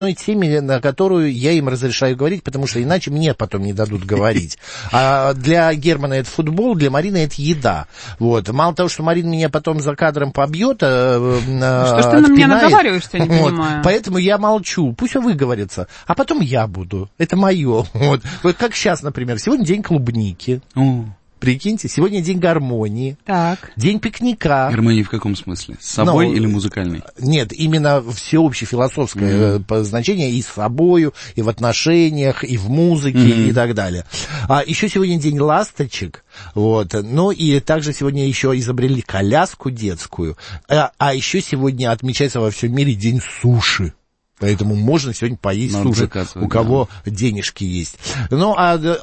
теме, на которую я им разрешаю говорить, потому что иначе мне потом не дадут говорить. А для Германа это футбол, для Марины это еда. Вот. Мало того, что Марина меня потом за кадром побьет, что ж ты на меня наговариваешь, я не понимаю. Поэтому я молчу. Пусть он выговорится. А потом я буду. Это мое. Вот как сейчас, например. Сегодня день клубники. Прикиньте, сегодня день гармонии, так. День пикника. Гармонии в каком смысле? С собой или музыкальной? Нет, именно всеобщее философское значение и с собою, и в отношениях, и в музыке, и так далее. А еще сегодня день ласточек, вот. Ну и также сегодня еще изобрели коляску детскую. А еще сегодня отмечается во всем мире день суши. Поэтому можно сегодня поесть суши, у кого денежки есть. Ну,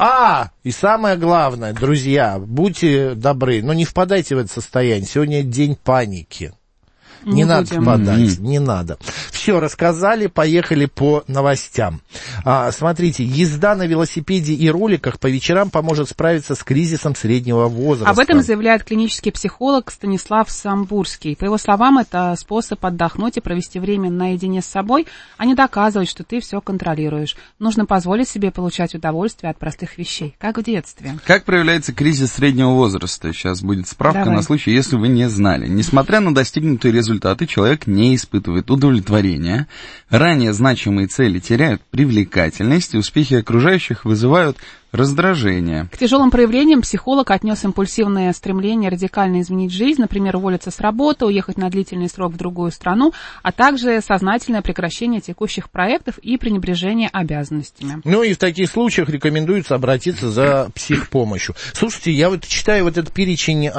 и самое главное, друзья, будьте добры, но не впадайте в это состояние. Сегодня день паники. Не надо впадать, не надо. Все, рассказали, поехали по новостям. Смотрите, езда на велосипеде и роликах по вечерам поможет справиться с кризисом среднего возраста. Об этом заявляет клинический психолог Станислав Самбурский. По его словам, это способ отдохнуть и провести время наедине с собой, а не доказывать, что ты все контролируешь. Нужно позволить себе получать удовольствие от простых вещей, как в детстве. Как проявляется кризис среднего возраста? Сейчас будет справка на случай, если вы не знали. Несмотря на достигнутые результаты, человек не испытывает удовлетворения, ранее значимые цели теряют привлекательность, и успехи окружающих вызывают раздражение. К тяжелым проявлениям психолог отнес импульсивное стремление радикально изменить жизнь, например, уволиться с работы, уехать на длительный срок в другую страну, а также сознательное прекращение текущих проектов и пренебрежение обязанностями. Ну и в таких случаях рекомендуется обратиться за психпомощью. Слушайте, я вот читаю вот этот перечень,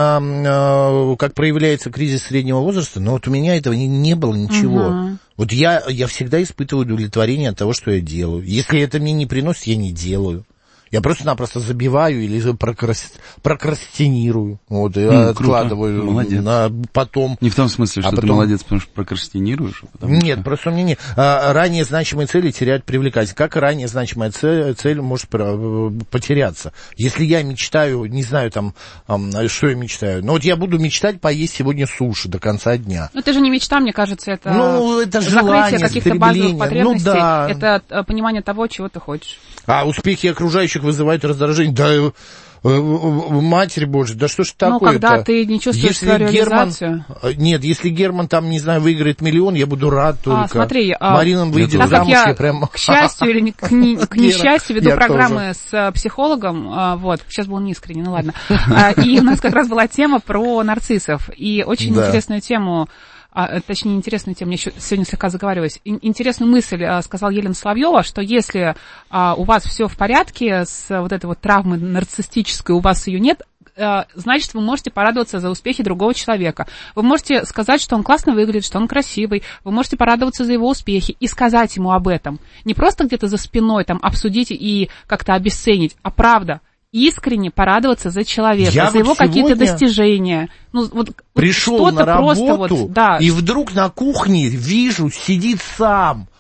как проявляется кризис среднего возраста, но вот у меня этого не было ничего. Вот я всегда испытываю удовлетворение от того, что я делаю. Если это мне не приносит, я не делаю. Я просто-напросто забиваю или прокрастинирую. Вот, и откладываю на потом. Не в том смысле, что ты молодец, потому что прокрастинируешь? Нет, просто у меня нет. Ранее значимые цели теряют привлекательность. Как и ранее значимая цель может потеряться? Если я мечтаю, не знаю там, что я мечтаю, но вот я буду мечтать поесть сегодня суши до конца дня. Ну, это же не мечта, мне кажется, это, это желание, закрытие каких-то базовых потребностей. Ну, да. Это понимание того, чего ты хочешь. А успехи окружающих вызывают раздражение. Да, Матерь Божья, да что ж такое-то? Ну, когда ты не чувствуешь свою реализацию. Нет, если Герман там, не знаю, выиграет 1 000 000, я буду рад только. Смотри, Марина выйдет замуж, я прям... к счастью или к несчастью, веду программы с психологом, вот, сейчас был неискренне, ну ладно. И у нас как раз была тема про нарциссов, и очень интересную тему... точнее, интересную тему, я еще сегодня слегка заговариваюсь, интересную мысль сказала Елена Соловьева, что если у вас все в порядке с вот этой вот травмой нарциссической, у вас ее нет, значит, вы можете порадоваться за успехи другого человека. Вы можете сказать, что он классно выглядит, что он красивый, вы можете порадоваться за его успехи и сказать ему об этом. Не просто где-то за спиной там обсудить и как-то обесценить, а правда. Искренне порадоваться за человека, за его какие-то достижения. Ну, вот пришел на работу, да. И вдруг на кухне вижу, сидит сам.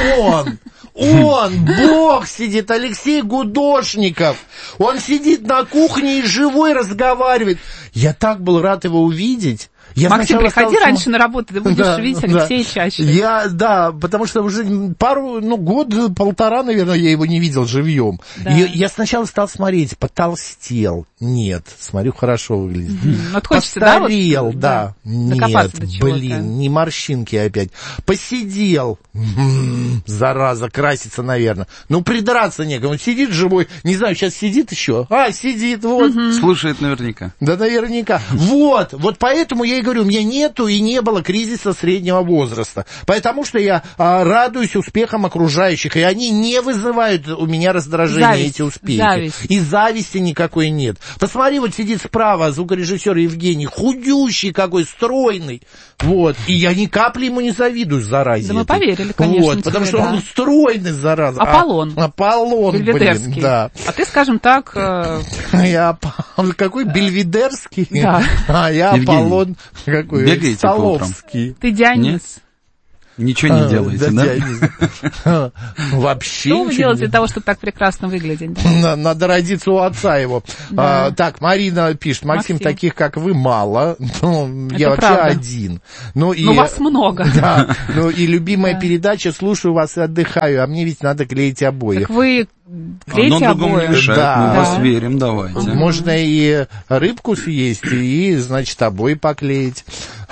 Он, Бог сидит, Алексей Гудошников. Он сидит на кухне и живой разговаривает. Я так был рад его увидеть. Максим, приходи раньше на работу, ты будешь видеть Алексея чаще. Потому что уже год-полтора, наверное, я его не видел живьем. Да. Я сначала стал смотреть, потолстел. Нет, смотрю, хорошо выглядит. Постарел, да. Нет, не морщинки опять. Посидел. Зараза, красится, наверное. Ну, придраться некому. Сидит живой. Не знаю, сейчас сидит еще. Сидит, вот. Слушает наверняка. Да, наверняка. Вот поэтому я и говорю, у меня нету и не было кризиса среднего возраста. Потому что я радуюсь успехам окружающих, и они не вызывают у меня раздражения, эти успехи. Зависть. И зависти никакой нет. Посмотри, вот сидит справа звукорежиссер Евгений, худющий какой, стройный. Вот. И я ни капли ему не завидую, заразе. Да мы поверили, конечно. Вот, потому что он стройный, зараза. Аполлон. Бельведерский. Да. А ты, скажем так... Какой Бельведерский? Да. Я Аполлон. Какой? Бегаете Столовский. Ты Дионис. Ничего не делаете, да? Вообще. Что вы делаете для того, чтобы так прекрасно выглядеть? Надо родиться у отца его. Так, Марина пишет: Максим, таких, как вы, мало. Я вообще один. Но вас много. Да. Ну и любимая передача, слушаю вас и отдыхаю, а мне ведь надо клеить обои. Так вы клеите обои? Да. Мы вас верим, давайте. Можно и рыбку съесть, и, значит, обои поклеить.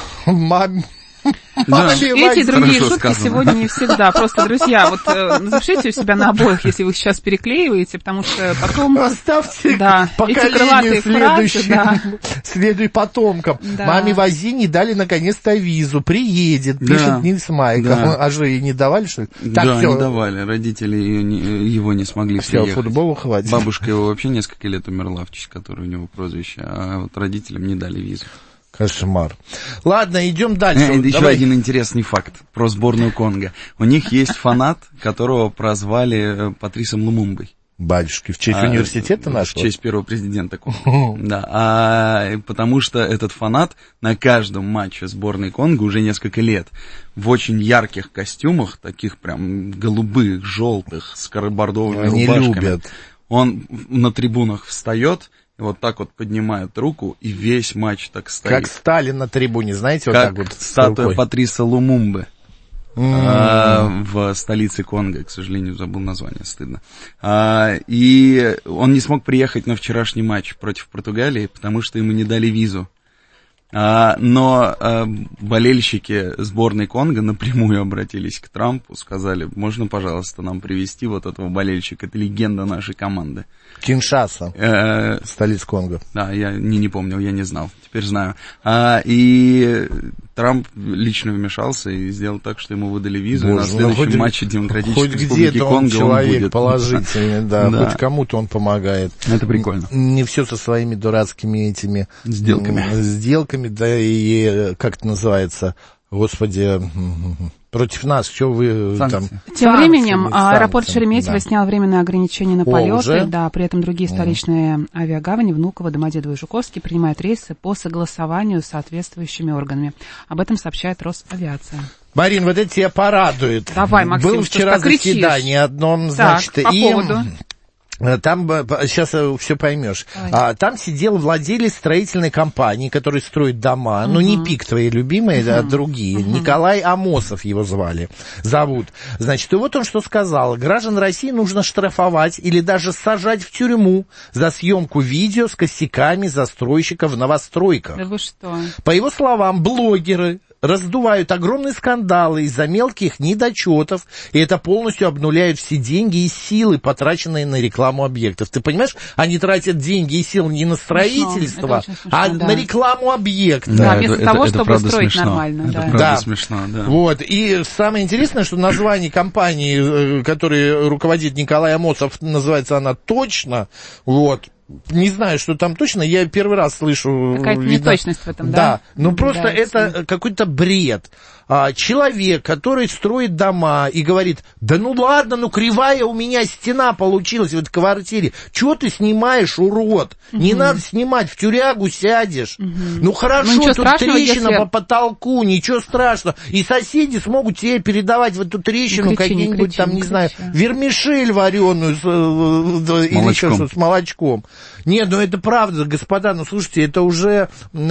Эти и другие шутки сегодня не всегда. Просто, друзья, вот запишите у себя на обоих, если вы их сейчас переклеиваете, потому что потом... Оставьте эти крылатые фразы, следуй потомкам. Маме Вози не дали наконец-то визу, приедет, пишет Нильс Майка. А же ей не давали, что ли? Да, не давали, родители его не смогли приехать. Все, футболу хватит. Бабушка его вообще несколько лет умерла, в честь которой у него прозвище, а вот родителям не дали визу. Кошмар. Ладно, идем дальше. Еще один интересный факт про сборную Конго. У них есть фанат, которого прозвали Патрисом Лумумбой. Батюшки, в честь университета нашего? В честь первого президента Конго. Да, потому что этот фанат на каждом матче сборной Конго уже несколько лет в очень ярких костюмах, таких прям голубых, желтых, с бордовыми рубашками. Любят. Он на трибунах встает, вот так вот поднимает руку, и весь матч так стоит. Как Сталин на трибуне, знаете, вот как так вот. Статуя Патриса Лумумбы в столице Конго, к сожалению, забыл название, стыдно. И он не смог приехать на вчерашний матч против Португалии, потому что ему не дали визу. Но болельщики сборной Конго напрямую обратились к Трампу, сказали: можно, пожалуйста, нам привезти вот этого болельщика, это легенда нашей команды. Киншаса, столица Конго. Да, я не помнил, я не знал, теперь знаю. И Трамп лично вмешался и сделал так, что ему выдали визу, и на следующем матче Демократической Республики Конго он человек будет. Положительный, да, хоть кому-то он помогает. Это прикольно. Не все со своими дурацкими этими сделками, да, и как это называется, господи, против нас, что вы там... Тем временем аэропорт Шереметьево снял временное ограничение на полеты, при этом другие столичные авиагавани Внуково, Домодедово и Жуковский принимают рейсы по согласованию с соответствующими органами. Об этом сообщает Росавиация. Марин, вот это тебя порадует. Давай, Максим, было вчера заседание одно, значит, по поводу... Там, сейчас все поймешь. Там сидел владелец строительной компании, который строит дома, но не ПИК твои любимые, а другие. Николай Амосов его зовут. Значит, и вот он что сказал: граждан России нужно штрафовать или даже сажать в тюрьму за съемку видео с косяками застройщиков в новостройках. Да вы что? По его словам, блогеры раздувают огромные скандалы из-за мелких недочетов, и это полностью обнуляет все деньги и силы, потраченные на рекламу объектов. Ты понимаешь, они тратят деньги и силы не на строительство, а на рекламу объекта. Да, вместо того, чтобы строить нормально. Это правда смешно, да. Вот, и самое интересное, что название компании, которой руководит Николай Амосов, называется она «Точно», вот. Не знаю, что там точно, я первый раз слышу. Какая-то неточность в этом, да? Да, ну просто это какой-то бред. Человек, который строит дома и говорит: да ну ладно, ну кривая у меня стена получилась в этой квартире. Чего ты снимаешь, урод? Не надо снимать, в тюрягу сядешь. Ну хорошо, тут трещина по потолку, ничего страшного. И соседи смогут тебе передавать в эту трещину какие-нибудь там, не знаю, вермишель вареную или еще что-то с молочком. Нет, ну это правда, господа, ну слушайте, это уже,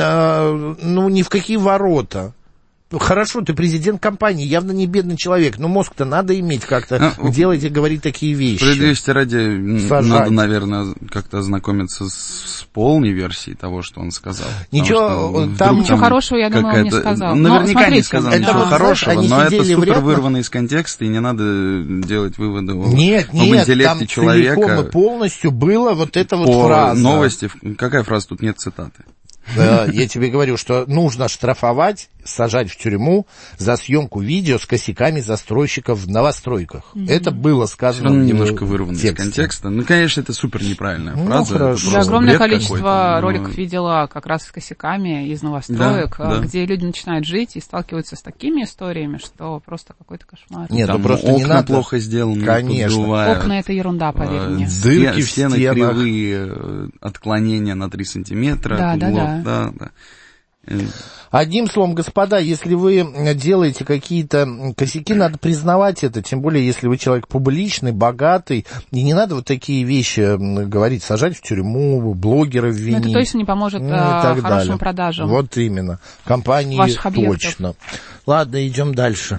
ну ни в какие ворота. Хорошо, ты президент компании, явно не бедный человек, но мозг-то надо иметь как-то, делать и говорить такие вещи. Справедливости ради, надо, наверное, как-то ознакомиться с полной версией того, что он сказал. Ничего хорошего, я думаю, он не сказал. Наверняка не сказал ничего хорошего, но это супер вырвано из контекста, и не надо делать выводы об интеллекте человека. Нет, там полностью было вот эта вот фраза. По новости, какая фраза, тут нет цитаты. Да, я тебе говорю, что нужно штрафовать, сажать в тюрьму за съемку видео с косяками застройщиков в новостройках. Это было сказано немножко вырвано из контекста. Ну, конечно, это супер неправильная фраза. Я огромное количество роликов видела как раз с косяками из новостроек, где люди начинают жить и сталкиваются с такими историями, что просто какой-то кошмар. Нет, там просто окна не надо. Плохо сделаны, конечно. Окна — это ерунда, поверь мне. Дырки в стенах, кривые, отклонения на 3 сантиметра. Да. Одним словом, господа, если вы делаете какие-то косяки, надо признавать это, тем более, если вы человек публичный, богатый, и не надо вот такие вещи говорить, сажать в тюрьму, блогеров винить. Это точно не поможет хорошим продажам. Вот именно. Компании точно. Ладно, идем дальше.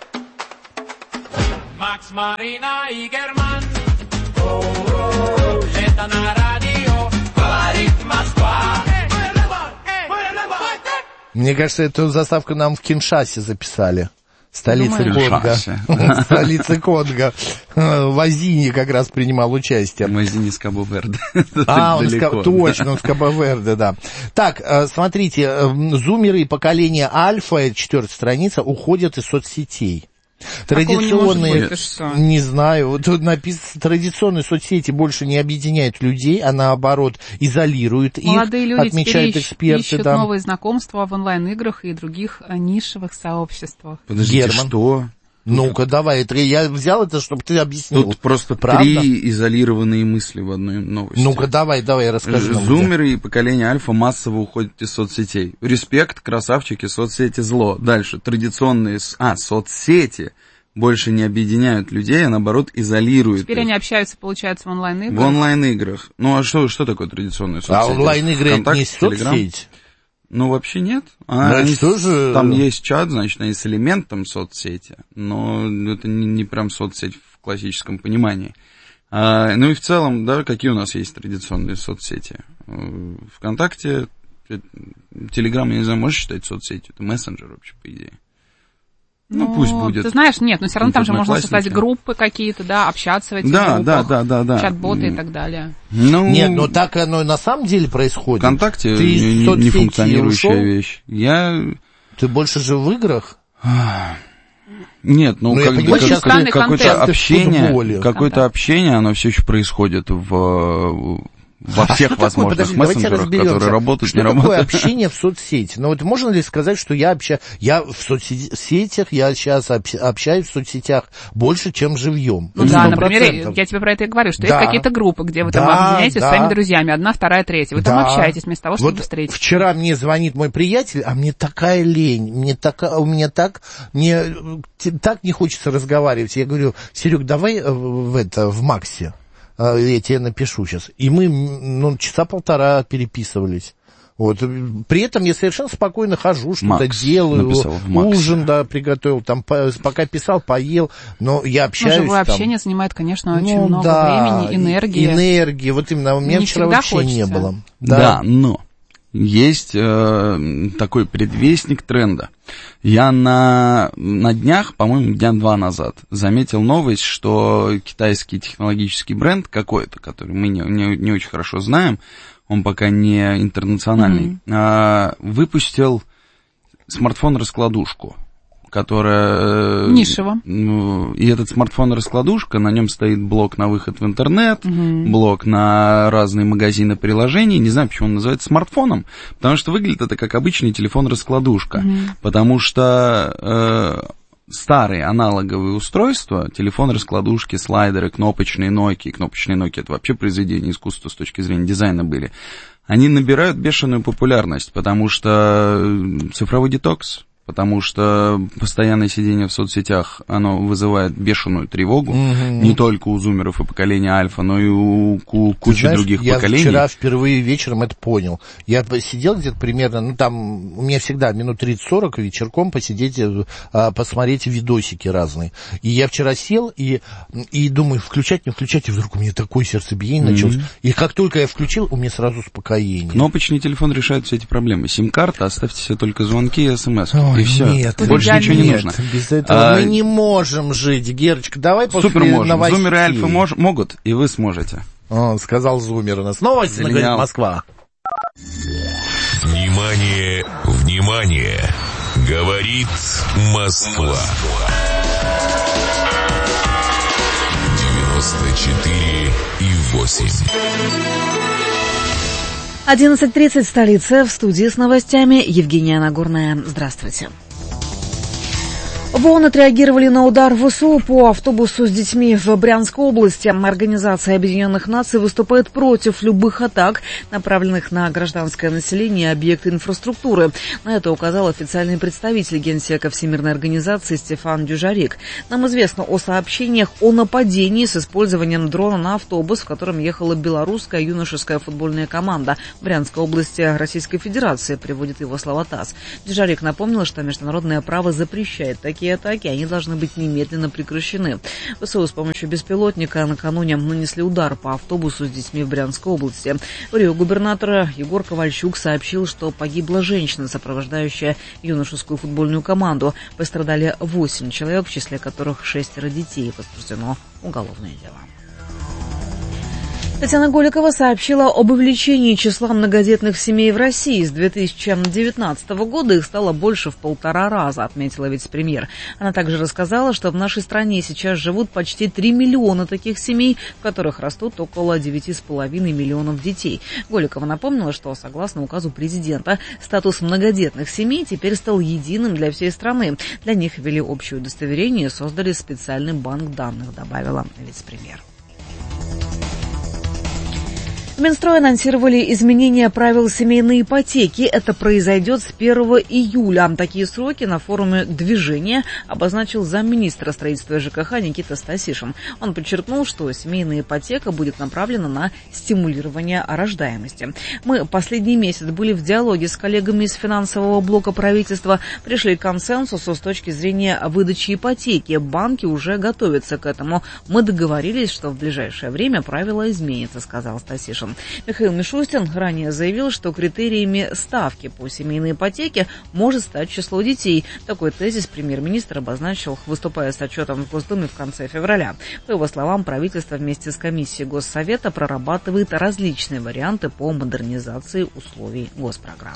Макс, Марина и Герман. Это на радио говорит Москва. Мне кажется, эту заставку нам в Киншасе записали. Столица Конго. Столица Конго. В Азине как раз принимал участие. В Азине с Кабо-Верде. Точно, с Кабо-Верде, да. Так, смотрите, зумеры и поколение Альфа, 4-я страница, уходят из соцсетей. Традиционные, не знаю, вот тут написано, традиционные соцсети больше не объединяют людей, а наоборот изолируют их, молодые люди отмечают эксперты. Ищут новые знакомства в онлайн-играх и других нишевых сообществах. Подождите, Герман, что? Ну-ка, давай, я взял это, чтобы ты объяснил. Тут просто правда? 3 изолированные мысли в одной новости. Ну-ка, давай, расскажи нам. Зумеры и поколение Альфа массово уходят из соцсетей. Респект, красавчики, соцсети зло. Дальше, традиционные соцсети больше не объединяют людей, а наоборот изолируют. Теперь они общаются, получается, в онлайн-играх. В онлайн-играх. Ну, а что такое традиционные соцсети? А онлайн-игры это не соцсеть? Ну, вообще нет. Там есть чат, значит, они с элементом соцсети, но это не прям соцсеть в классическом понимании. Ну и в целом, да, какие у нас есть традиционные соцсети? ВКонтакте, Телеграм, я не знаю, можешь считать соцсетью? Это мессенджер вообще, по идее. Ну, пусть будет. Ты знаешь, нет, но все равно там же можно создать группы какие-то, да, общаться в этих группах, да. чат-боты и так далее. Нет, но так оно на самом деле происходит. ВКонтакте не функционирующая вещь. Ты больше же в играх? Нет, какое-то общение, оно все еще происходит во всех возможных мессенджерах, которые работают, не работают. Что такое общение в соцсети? Ну вот можно ли сказать, что я в соцсетях, я сейчас общаюсь в соцсетях больше, чем живьем? Ну да, например, я тебе про это и говорю, что есть какие-то группы, где вы там объединяетесь с своими друзьями, 1, 2, 3, вы там общаетесь вместо того, чтобы встретиться. Вчера мне звонит мой приятель, а мне такая лень, мне так не хочется разговаривать. Я говорю: Серег, давай в Максе. Я тебе напишу сейчас. И мы, часа 1,5 переписывались. Вот. При этом я совершенно спокойно хожу, что-то делаю, ужин, приготовил, там, пока писал, поел, но я общаюсь. Живое общение занимает, конечно, очень много времени, энергии. Вот именно, у меня вчера вообще не было. Да, но есть такой предвестник тренда. Я на днях, по-моему, 2 дня назад заметил новость, что китайский технологический бренд какой-то, который мы не очень хорошо знаем, он пока не интернациональный, выпустил смартфон-раскладушку, которая... Нишево. И этот смартфон-раскладушка, на нем стоит блок на выход в интернет, блок на разные магазины приложений. Не знаю, почему он называется смартфоном, потому что выглядит это как обычный телефон-раскладушка. Потому что старые аналоговые устройства, телефон-раскладушки, слайдеры, кнопочные Nokia, это вообще произведения искусства с точки зрения дизайна были, они набирают бешеную популярность, потому что цифровой детокс, потому что постоянное сидение в соцсетях, оно вызывает бешеную тревогу, не только у зумеров и поколения Альфа, но и у кучи других поколений. Я вчера впервые вечером это понял. Я сидел где-то примерно, там у меня всегда минут 30-40 вечерком посидеть, посмотреть видосики разные. И я вчера сел и думаю, включать, не включать, и вдруг у меня такое сердцебиение началось. И как только я включил, у меня сразу успокоение. Кнопочный телефон решает все эти проблемы. Сим-карта, оставьте себе только звонки и смс. И все. Нет, больше ничего не нужно. Без этого мы не можем жить. Герочка, давай после новостей. Зумеры и Альфа могут, и вы сможете. Сказал Зумер у нас. Новости, говорит Москва. Внимание, внимание. Говорит Москва. 94,8. 11:30, столица, в студии с новостями Евгения Нагорная. Здравствуйте. В ООН отреагировали на удар ВСУ по автобусу с детьми в Брянской области. Организация Объединенных Наций выступает против любых атак, направленных на гражданское население и объекты инфраструктуры. На это указал официальный представитель Генсека Всемирной организации Стефан Дюжарик. Нам известно о сообщениях о нападении с использованием дрона на автобус, в котором ехала белорусская юношеская футбольная команда в Брянской области Российской Федерации, приводит его слова ТАСС. Дюжарик напомнил, что международное право запрещает такие атаки, они должны быть немедленно прекращены. ВСУ с помощью беспилотника накануне нанесли удар по автобусу с детьми в Брянской области. В Рио губернатор Егор Ковальчук сообщил, что погибла женщина, сопровождающая юношескую футбольную команду. Пострадали 8 человек, в числе которых 6 детей. Возбуждено уголовное дело. Татьяна Голикова сообщила об увеличении числа многодетных семей в России. С 2019 года их стало больше в 1,5 раза, отметила вице-премьер. Она также рассказала, что в нашей стране сейчас живут почти 3 миллиона таких семей, в которых растут около 9,5 миллионов детей. Голикова напомнила, что, согласно указу президента, статус многодетных семей теперь стал единым для всей страны. Для них ввели общее удостоверение и создали специальный банк данных, добавила вице-премьер. В Минстрое анонсировали изменения правил семейной ипотеки. Это произойдет с 1 июля. Такие сроки на форуме «Движение» обозначил замминистра строительства и ЖКХ Никита Стасишин. Он подчеркнул, что семейная ипотека будет направлена на стимулирование рождаемости. Мы последний месяц были в диалоге с коллегами из финансового блока правительства, пришли к консенсусу с точки зрения выдачи ипотеки. Банки уже готовятся к этому. Мы договорились, что в ближайшее время правила изменятся, сказал Стасишин. Михаил Мишустин ранее заявил, что критериями ставки по семейной ипотеке может стать число детей. Такой тезис премьер-министр обозначил, выступая с отчетом в Госдуме в конце февраля. По его словам, правительство вместе с комиссией Госсовета прорабатывает различные варианты по модернизации условий госпрограммы.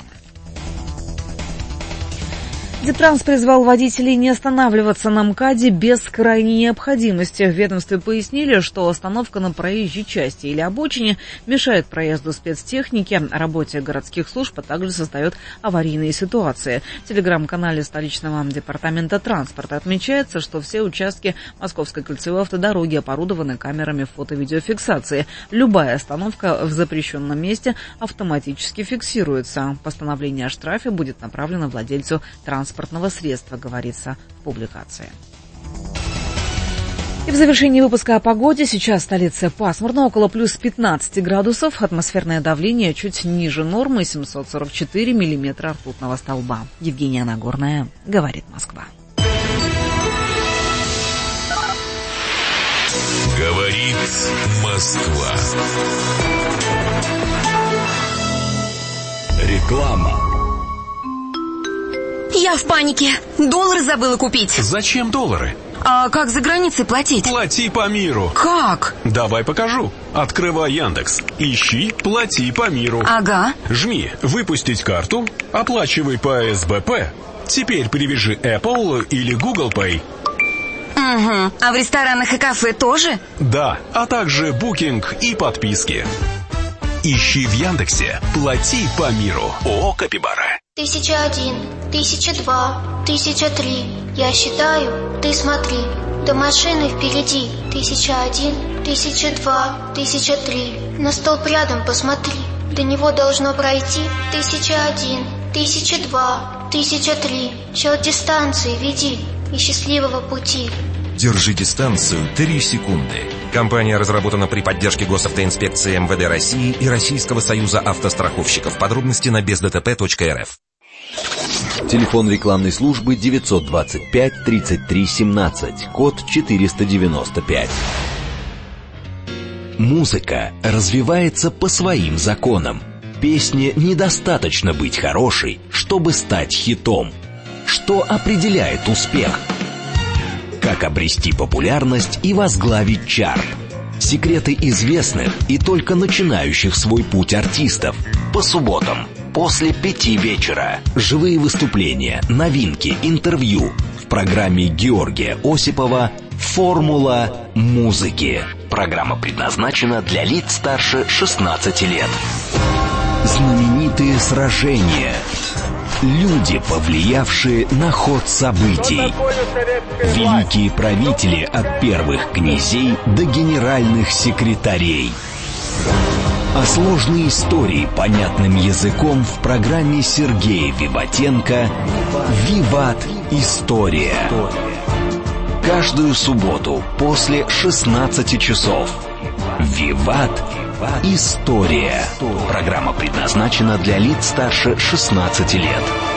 Дептранс призвал водителей не останавливаться на МКАДе без крайней необходимости. В ведомстве пояснили, что остановка на проезжей части или обочине мешает проезду спецтехники, работе городских служб, а также создает аварийные ситуации. В телеграм-канале столичного департамента транспорта отмечается, что все участки Московской кольцевой автодороги оборудованы камерами фото-видеофиксации. Любая остановка в запрещенном месте автоматически фиксируется. Постановление о штрафе будет направлено владельцу транспортного средства, говорится в публикации. И в завершении выпуска о погоде. Сейчас в столице пасмурно, около плюс 15 градусов. Атмосферное давление чуть ниже нормы, 744 миллиметра ртутного столба. Евгения Нагорная, говорит Москва. Говорит Москва. Реклама. Я в панике. Доллары забыла купить. Зачем доллары? А как за границей платить? Плати по миру. Как? Давай покажу. Открывай Яндекс. Ищи «Плати по миру». Ага. Жми «Выпустить карту». Оплачивай по СБП. Теперь привяжи Apple или Google Pay. Угу. А в ресторанах и кафе тоже? Да, а также букинг и подписки. Ищи в Яндексе «Плати по миру». ООО «Капибара». 1001, 1002, 1003. Я считаю, ты смотри. До машины впереди. 1001, 1002, 1003. На столб рядом посмотри. До него должно пройти 1001, 1002, 1003. Счет дистанции веди и счастливого пути. Держи дистанцию 3 секунды. Компания разработана при поддержке госавтоинспекции МВД России и Российского союза автостраховщиков. Подробности на бездтп.рф. Телефон рекламной службы 925 33 17, код 495. Музыка развивается по своим законам. Песне недостаточно быть хорошей, чтобы стать хитом. Что определяет успех? Как обрести популярность и возглавить чарт? Секреты известных и только начинающих свой путь артистов. По субботам после 5 вечера. Живые выступления, новинки, интервью. В программе Георгия Осипова «Формула музыки». Программа предназначена для лиц старше 16 лет. Знаменитые сражения. Люди, повлиявшие на ход событий. Великие правители от первых князей до генеральных секретарей. А сложные истории понятным языком в программе Сергея Виватенко «Виват. История». Каждую субботу после 16 часов. «Виват. История». Программа предназначена для лиц старше 16 лет.